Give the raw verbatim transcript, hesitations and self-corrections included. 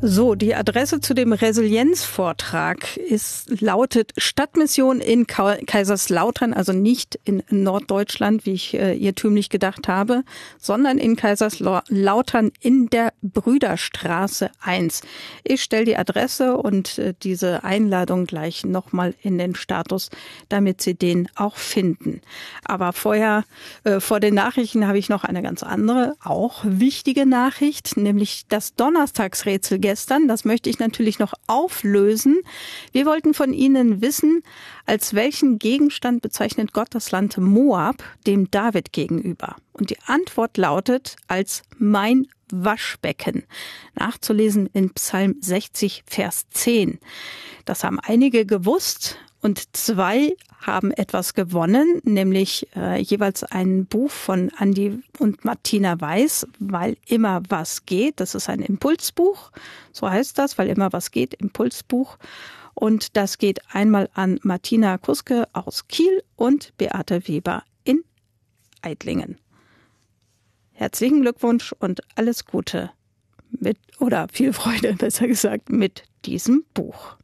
So, die Adresse zu dem Resilienzvortrag ist, lautet Stadtmission in Kaiserslautern, also nicht in Norddeutschland, wie ich äh, irrtümlich gedacht habe, sondern in Kaiserslautern in der Brüderstraße eins. Ich stelle die Adresse und äh, diese Einladung gleich nochmal in den Status, damit Sie den auch finden. Aber vorher, äh, vor den Nachrichten habe ich noch eine ganz andere, auch wichtige Nachricht, nämlich das Donnerstagsrätsel gestern. Das möchte ich natürlich noch auflösen. Wir wollten von Ihnen wissen, als welchen Gegenstand bezeichnet Gott das Land Moab dem David gegenüber? Und die Antwort lautet als mein Waschbecken. Nachzulesen in Psalm sechzig, Vers zehn. Das haben einige gewusst. Und zwei haben etwas gewonnen, nämlich äh, jeweils ein Buch von Andi und Martina Weiß, weil immer was geht. Das ist ein Impulsbuch, so heißt das, weil immer was geht, Impulsbuch. Und das geht einmal an Martina Kuske aus Kiel und Beate Weber in Eidlingen. Herzlichen Glückwunsch und alles Gute mit, oder viel Freude, besser gesagt, mit diesem Buch.